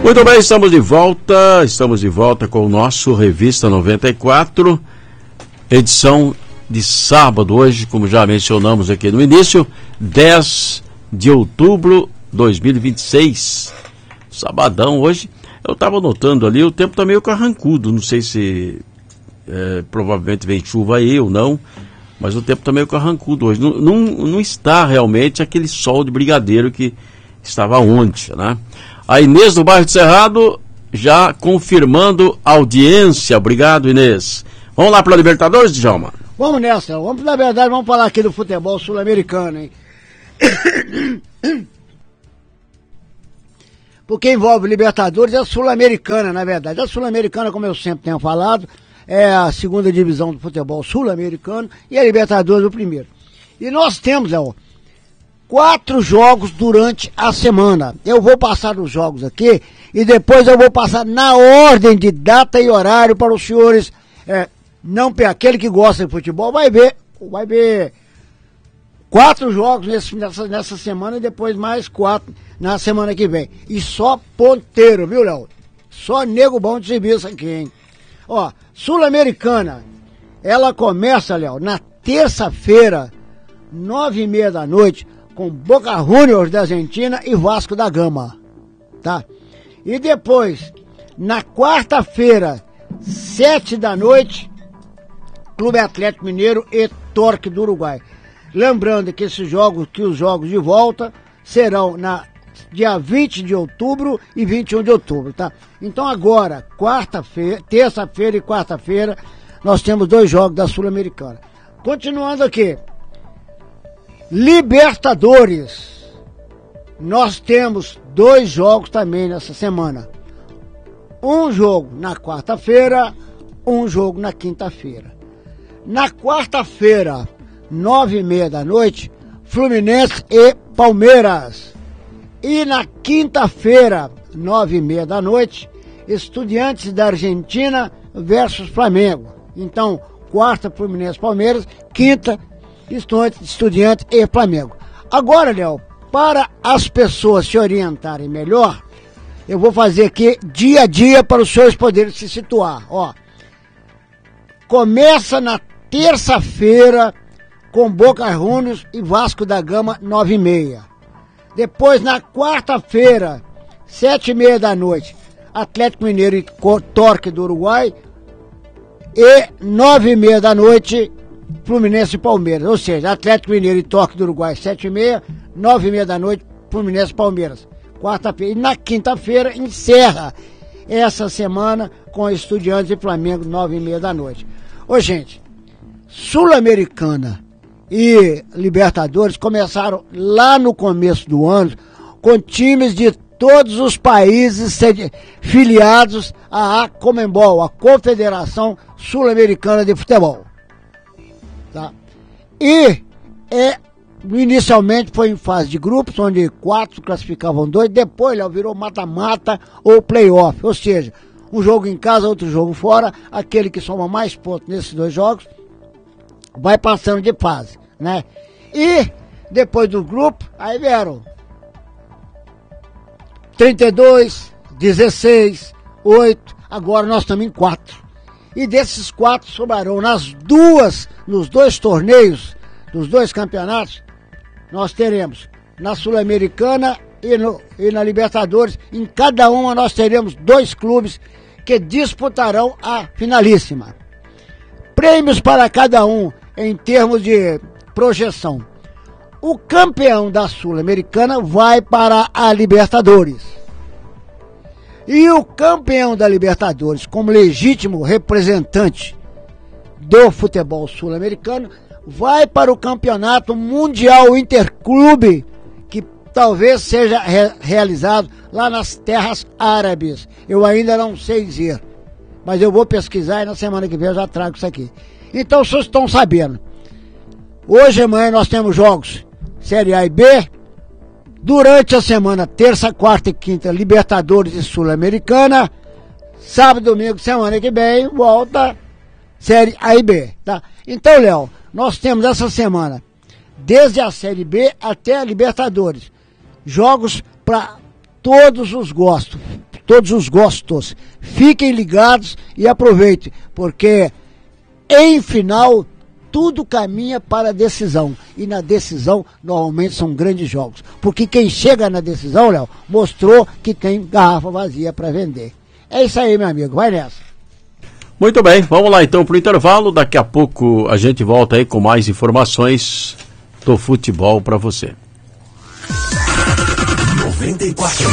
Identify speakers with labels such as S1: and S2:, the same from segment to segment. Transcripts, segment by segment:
S1: Muito bem, estamos de volta com o nosso Revista 94, edição de sábado, hoje, como já mencionamos aqui no início, 10 de outubro de 2026, sabadão hoje. Eu estava notando ali, o tempo está meio carrancudo, não sei se provavelmente vem chuva aí ou não, mas o tempo está meio carrancudo hoje, não está realmente aquele sol de brigadeiro que estava ontem, né? A Inês do bairro de Cerrado já confirmando audiência. Obrigado, Inês. Vamos lá para a Libertadores, Djalma?
S2: Vamos nessa. Na verdade, vamos falar aqui do futebol sul-americano, hein? Porque envolve Libertadores e a Sul-Americana, na verdade. A Sul-Americana, como eu sempre tenho falado, é a segunda divisão do futebol sul-americano e a Libertadores o primeiro. E nós temos, Léo, 4 jogos durante a semana. Eu vou passar os jogos aqui e depois eu vou passar na ordem de data e horário para os senhores. Aquele que gosta de futebol vai ver 4 jogos nessa semana e depois mais 4 na semana que vem. E só ponteiro, viu, Léo? Só nego bom de serviço aqui, hein? Ó, Sul-Americana, ela começa, Léo, na terça-feira, 9h30 da noite, com Boca Juniors da Argentina e Vasco da Gama, tá? E depois, na quarta-feira, 7 da noite, Clube Atlético Mineiro e Torque do Uruguai. Lembrando que os jogos de volta serão na dia 20 de outubro e 21 de outubro, tá? Então agora, terça-feira e quarta-feira, nós temos 2 jogos da Sul-Americana. Continuando aqui, Libertadores, nós temos 2 jogos também nessa semana. Um jogo na quarta-feira, um jogo na quinta-feira. Na quarta-feira, 9h30 da noite, Fluminense e Palmeiras. E na quinta-feira, 9h30 da noite, Estudiantes da Argentina versus Flamengo. Então, quarta, Fluminense e Palmeiras, quinta, Estudiantes e Flamengo. Agora, Léo, para as pessoas se orientarem melhor, eu vou fazer aqui dia a dia para os senhores poderem se situar. Ó, começa na terça-feira com Boca Juniors e Vasco da Gama, 9h30. Depois, na quarta-feira, 7h30 da noite, Atlético Mineiro e Torque do Uruguai. E 9h30 da noite, Fluminense e Palmeiras. Ou seja, Atlético Mineiro e Torque do Uruguai, 7h30, 9h30 da noite, Fluminense e Palmeiras. Quarta-feira. E na quinta-feira, encerra essa semana com Estudiantes e Flamengo, 9h30 da noite. Ô, gente, Sul-Americana e Libertadores começaram lá no começo do ano com times de todos os países filiados à Conmebol, a Confederação Sul-Americana de Futebol. Tá? E inicialmente foi em fase de grupos, onde 4 classificavam 2, depois virou mata-mata ou play-off, ou seja, um jogo em casa, outro jogo fora, aquele que soma mais pontos nesses 2 jogos vai passando de fase, né? E depois do grupo, aí vieram 32, 16, 8, agora nós estamos em 4. E desses 4 sobrarão nos 2 torneios, nos 2 campeonatos, nós teremos na Sul-Americana e na Libertadores, em cada uma nós teremos 2 clubes que disputarão a finalíssima. Prêmios para cada um em termos de projeção. O campeão da Sul-Americana vai para a Libertadores. E o campeão da Libertadores, como legítimo representante do futebol sul-americano, vai para o Campeonato Mundial Interclube, que talvez seja realizado lá nas terras árabes. Eu ainda não sei dizer, mas eu vou pesquisar e na semana que vem eu já trago isso aqui. Então, vocês estão sabendo, hoje e amanhã nós temos jogos Série A e B. Durante a semana, terça, quarta e quinta, Libertadores e Sul-Americana. Sábado e domingo, semana que vem, volta Série A e B, tá? Então, Léo, nós temos essa semana, desde a Série B até a Libertadores, jogos para todos os gostos, todos os gostos. Fiquem ligados e aproveitem, porque em final tudo caminha para a decisão. E na decisão, normalmente, são grandes jogos. Porque quem chega na decisão, Léo, mostrou que tem garrafa vazia para vender. É isso aí, meu amigo. Vai nessa.
S1: Muito bem, vamos lá então para o intervalo. Daqui a pouco a gente volta aí com mais informações do futebol para você.
S3: 94.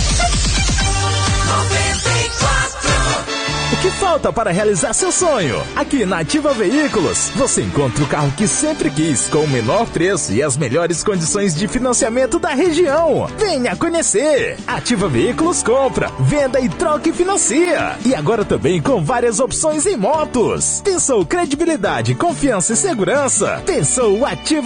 S3: O que falta para realizar seu sonho? Aqui na Ativa Veículos, você encontra o carro que sempre quis, com o menor preço e as melhores condições de financiamento da região. Venha conhecer! Ativa Veículos compra, venda e troca e financia. E agora também com várias opções em motos. Pensou credibilidade, confiança e segurança? Pensou Ativa